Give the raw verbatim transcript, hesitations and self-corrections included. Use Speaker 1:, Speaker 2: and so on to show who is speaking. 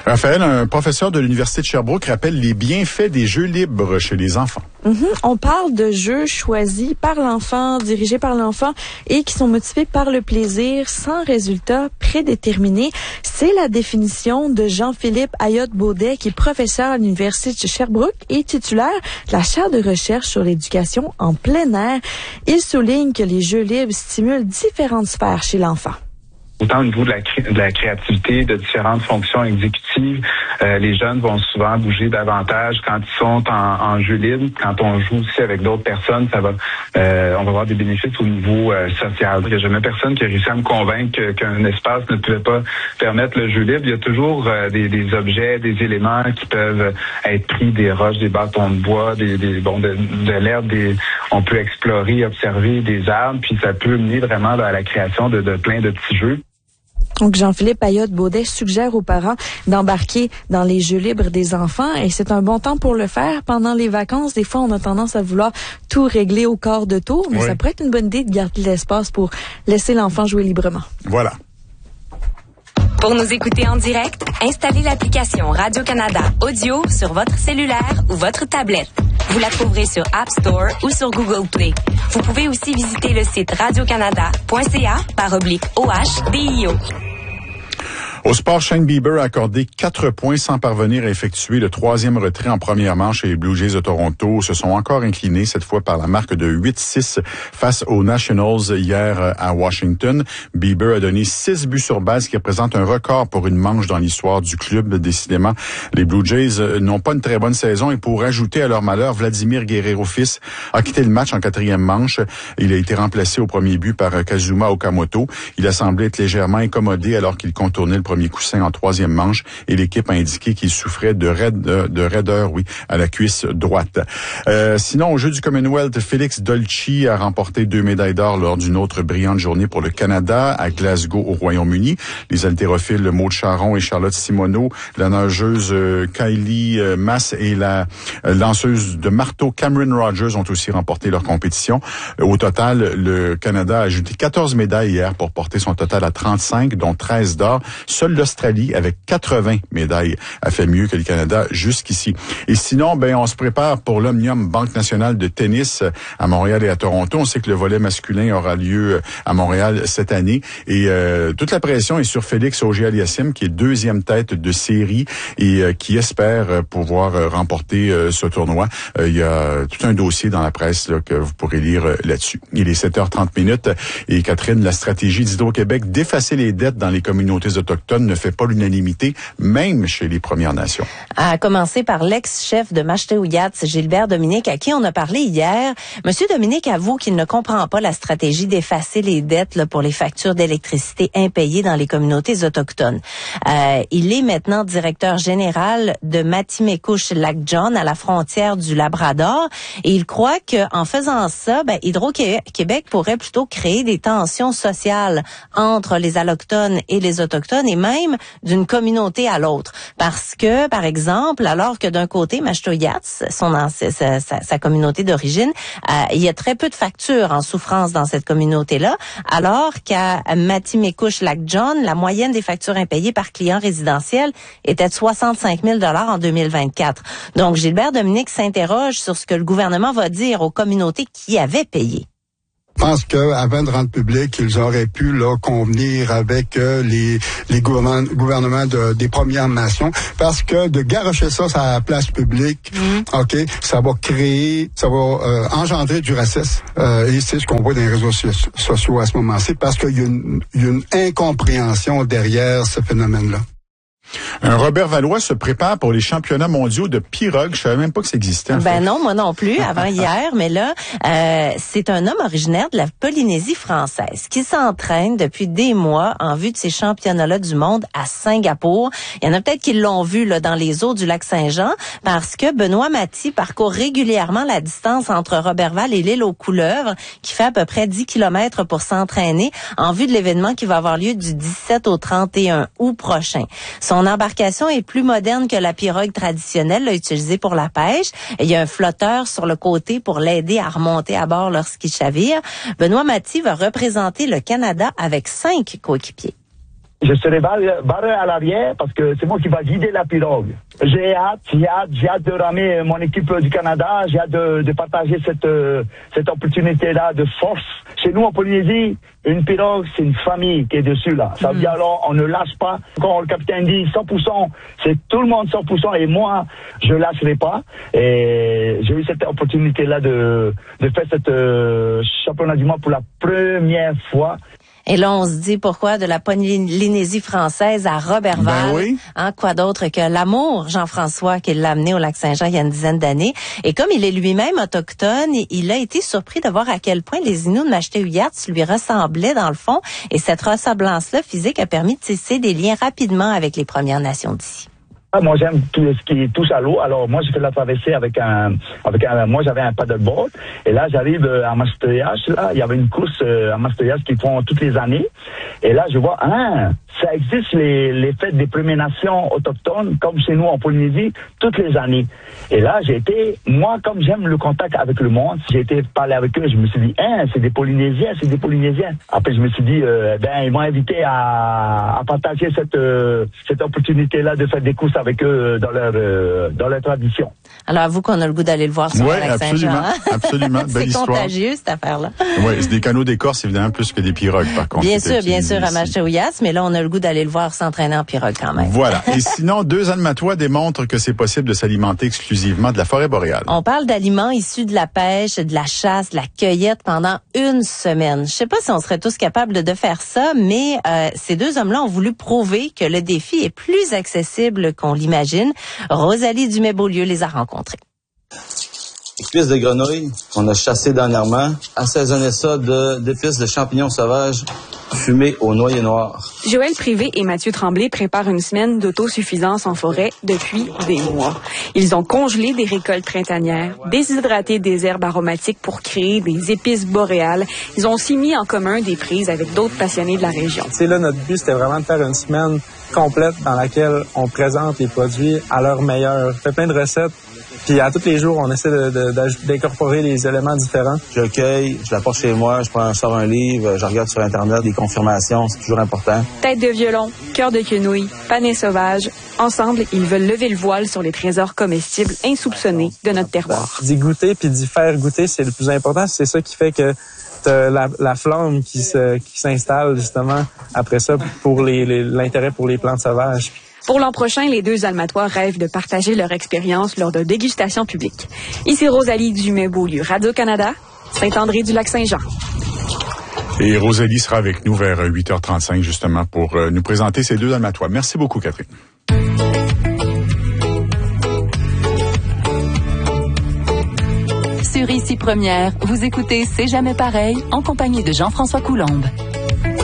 Speaker 1: Raphaël, un professeur de l'Université de Sherbrooke, rappelle les bienfaits des jeux libres chez les enfants.
Speaker 2: Mm-hmm. On parle de jeux choisis par l'enfant, dirigés par l'enfant et qui sont motivés par le plaisir sans résultat prédéterminé. C'est la définition de Jean-Philippe Ayotte-Baudet, qui est professeur à l'Université de Sherbrooke et titulaire de la chaire de recherche sur l'éducation en plein air. Il souligne que les jeux libres stimulent différentes sphères chez l'enfant.
Speaker 3: Autant au niveau de la, cré- de la créativité, de différentes fonctions exécutives, euh, les jeunes vont souvent bouger davantage quand ils sont en, en jeu libre. Quand on joue aussi avec d'autres personnes, ça va, euh, on va avoir des bénéfices au niveau euh, social. Il n'y a jamais personne qui a réussi à me convaincre que, qu'un espace ne pouvait pas permettre le jeu libre. Il y a toujours euh, des, des objets, des éléments qui peuvent être pris, des roches, des bâtons de bois, des, des bon de, de l'herbe. Des, on peut explorer, observer des arbres, puis ça peut mener vraiment à la création de, de plein de petits jeux.
Speaker 2: Donc, Jean-Philippe Ayotte-Baudet suggère aux parents d'embarquer dans les jeux libres des enfants et c'est un bon temps pour le faire pendant les vacances. Des fois, on a tendance à vouloir tout régler au quart de tour, mais oui. Ça pourrait être une bonne idée de garder l'espace pour laisser l'enfant jouer librement.
Speaker 1: Voilà.
Speaker 4: Pour nous écouter en direct, installez l'application Radio-Canada Audio sur votre cellulaire ou votre tablette. Vous la trouverez sur App Store ou sur Google Play. Vous pouvez aussi visiter le site radiocanada point c a par oblique O H B I O.
Speaker 1: Au sport, Shane Bieber a accordé quatre points sans parvenir à effectuer le troisième retrait en première manche et les Blue Jays de Toronto se sont encore inclinés, cette fois par la marque de huit six face aux Nationals hier à Washington. Bieber a donné six buts sur base, ce qui représente un record pour une manche dans l'histoire du club. Décidément, les Blue Jays n'ont pas une très bonne saison et pour ajouter à leur malheur, Vladimir Guerrero fils a quitté le match en quatrième manche. Il a été remplacé au premier but par Kazuma Okamoto. Il a semblé être légèrement incommodé alors qu'il contournait le premier coussin en troisième manche et l'équipe a indiqué qu'il souffrait de, raid, de, de raideur, oui, à la cuisse droite. Euh, sinon, au jeu du Commonwealth, Félix Dolci a remporté deux médailles d'or lors d'une autre brillante journée pour le Canada à Glasgow au Royaume-Uni. Les haltérophiles Maud Charon et Charlotte Simoneau, la nageuse euh, Kylie euh, Mass et la euh, lanceuse de marteau Cameron Rogers ont aussi remporté leur compétition. Euh, au total, le Canada a ajouté quatorze médailles hier pour porter son total à trente-cinq, dont treize d'or. Seule l'Australie, avec quatre-vingts médailles, a fait mieux que le Canada jusqu'ici. Et sinon, ben, on se prépare pour l'Omnium Banque nationale de tennis à Montréal et à Toronto. On sait que le volet masculin aura lieu à Montréal cette année. Et euh, toute la pression est sur Félix Auger-Aliassime, qui est deuxième tête de série et euh, qui espère pouvoir euh, remporter euh, ce tournoi. Euh, il y a tout un dossier dans la presse là, que vous pourrez lire euh, là-dessus. Il est sept heures trente minutes et Catherine, la stratégie d'Hydro-Québec d'effacer les dettes dans les communautés autochtones ne fait pas l'unanimité, même chez les Premières Nations.
Speaker 5: À commencer par l'ex-chef de Machetauiats, Gilbert Dominique, à qui on a parlé hier. Monsieur Dominique avoue qu'il ne comprend pas la stratégie d'effacer les dettes là, pour les factures d'électricité impayées dans les communautés autochtones. Euh, il est maintenant directeur général de Matimekouche-Lac-John à la frontière du Labrador et il croit qu'en faisant ça, ben, Hydro-Québec pourrait plutôt créer des tensions sociales entre les Allochtones et les Autochtones et même d'une communauté à l'autre. Parce que, par exemple, alors que d'un côté, Machetauiats, son sa, sa, sa communauté d'origine, euh, il y a très peu de factures en souffrance dans cette communauté-là, alors qu'à Matimekouche-Lac-John, la moyenne des factures impayées par client résidentiel était de soixante-cinq mille dollars en deux mille vingt-quatre. Donc, Gilbert Dominique s'interroge sur ce que le gouvernement va dire aux communautés qui avaient payé.
Speaker 6: Je pense qu'avant de rendre public, ils auraient pu là convenir avec euh, les les gouvernements, gouvernements de, des Premières Nations, parce que de garocher ça sur la place publique, mmh. ok, ça va créer, ça va euh, engendrer du racisme. Euh, et c'est ce qu'on voit dans les réseaux so- sociaux à ce moment-ci, parce qu'il y a une, il y a une incompréhension derrière ce phénomène-là.
Speaker 1: Un Robert Valois se prépare pour les championnats mondiaux de pirogue. Je savais même pas que ça existait.
Speaker 5: Ben
Speaker 1: fait.
Speaker 5: non, moi non plus, avant hier, mais là, euh, c'est un homme originaire de la Polynésie française qui s'entraîne depuis des mois en vue de ces championnats-là du monde à Singapour. Il y en a peut-être qui l'ont vu là dans les eaux du lac Saint-Jean parce que Benoît Maty parcourt régulièrement la distance entre Roberval et l'île aux Couleuvres, qui fait à peu près dix kilomètres pour s'entraîner en vue de l'événement qui va avoir lieu du dix-sept au trente et un août prochain. Son embarcation est plus moderne que la pirogue traditionnelle là, utilisée pour la pêche. Il y a un flotteur sur le côté pour l'aider à remonter à bord lorsqu'il chavire. Benoît Maty va représenter le Canada avec cinq coéquipiers.
Speaker 7: Je serai barré, barré à l'arrière parce que c'est moi qui va guider la pirogue. J'ai hâte, j'ai hâte, j'ai hâte de ramener mon équipe du Canada. J'ai hâte de, de partager cette, euh, cette opportunité-là de force. Chez nous, en Polynésie, une pirogue, c'est une famille qui est dessus, là. Ça veut dire, alors, on ne lâche pas. Quand le capitaine dit cent pour cent, c'est tout le monde cent pour cent, et moi, je lâcherai pas. Et j'ai eu cette opportunité-là de, de faire cette euh, championnat du monde pour la première fois.
Speaker 5: Et là, on se dit pourquoi de la Polynésie française à Roberval.
Speaker 1: Ben oui.
Speaker 5: Hein, quoi d'autre que l'amour, Jean-François, qui l'a amené au Lac-Saint-Jean il y a une dizaine d'années. Et comme il est lui-même autochtone, il a été surpris de voir à quel point les Inuits de Mashteuiatsi lui ressemblaient dans le fond. Et cette ressemblance-là physique a permis de tisser des liens rapidement avec les Premières Nations d'ici.
Speaker 7: Ah, moi, j'aime tout ce qui touche à l'eau. Alors, moi, j'ai fait la traversée avec un, avec un, moi, j'avais un paddleboard. Et là, j'arrive à Mashteuiatsi, là. Il y avait une course à Mashteuiatsi qu'ils font toutes les années. Et là, je vois, ah, ça existe les, les fêtes des Premières Nations autochtones, comme chez nous en Polynésie, toutes les années. Et là, j'ai été, moi, comme j'aime le contact avec le monde, j'ai été parler avec eux, je me suis dit, hein, c'est des Polynésiens, c'est des Polynésiens. Après, je me suis dit, euh, ben, ils m'ont invité à, à partager cette, euh, cette opportunité-là de faire des courses avec eux dans leur, euh, dans leur tradition.
Speaker 5: Alors, avoue qu'on a le goût d'aller le voir sur
Speaker 1: ouais,
Speaker 5: le Lac-Saint-Jean.
Speaker 1: Absolument,
Speaker 5: Hein?
Speaker 1: absolument. Belle
Speaker 5: c'est
Speaker 1: histoire.
Speaker 5: contagieux, cette affaire-là.
Speaker 1: Oui, c'est des canaux d'écorce, évidemment, plus que des pirogues, par contre.
Speaker 5: Bien sûr, bien sûr, à Mashteuiatsi, mais là, on a le goût d'aller le voir s'entraîner en pirogue quand même.
Speaker 1: Voilà. Et sinon, deux Almatois démontrent que c'est possible de s'alimenter exclusivement de la forêt boréale.
Speaker 5: On parle d'aliments issus de la pêche, de la chasse, de la cueillette pendant une semaine. Je sais pas si on serait tous capables de faire ça, mais euh, ces deux hommes-là ont voulu prouver que le défi est plus accessible qu'on l'imagine. Rosalie Dumais-Beaulieu les a rencontrés.
Speaker 8: Épices de grenouille qu'on a chassées dernièrement. Assaisonner ça de, d'épices de champignons sauvages fumés au noyer noir.
Speaker 9: Joël Privé et Mathieu Tremblay préparent une semaine d'autosuffisance en forêt depuis des mois. Ils ont congelé des récoltes printanières, déshydraté des herbes aromatiques pour créer des épices boréales. Ils ont aussi mis en commun des prises avec d'autres passionnés de la région.
Speaker 10: C'est là, notre but, c'était vraiment de faire une semaine complète dans laquelle on présente les produits à leur meilleur. On fait plein de recettes. Puis à tous les jours, on essaie de, de, d'incorporer les éléments différents.
Speaker 8: Je cueille, je l'apporte chez moi, je prends, je sors un livre, je regarde sur Internet des confirmations, c'est toujours important.
Speaker 9: Tête de violon, cœur de quenouille, panais sauvage. Ensemble, ils veulent lever le voile sur les trésors comestibles insoupçonnés de notre terroir.
Speaker 10: D'y goûter puis d'y faire goûter, c'est le plus important. C'est ça qui fait que t'as la, la flamme qui, se, qui s'installe justement après ça pour les, les, l'intérêt pour les plantes sauvages.
Speaker 9: Pour l'an prochain, les deux Almatois rêvent de partager leur expérience lors de dégustations publiques. Ici Rosalie Dumais-Beaulieu, Radio-Canada, Saint-André-du-Lac-Saint-Jean.
Speaker 1: Et Rosalie sera avec nous vers huit heures trente-cinq, justement, pour euh, nous présenter ces deux Almatois. Merci beaucoup, Catherine.
Speaker 11: Sur Ici Première, vous écoutez C'est jamais pareil, en compagnie de Jean-François Coulombe.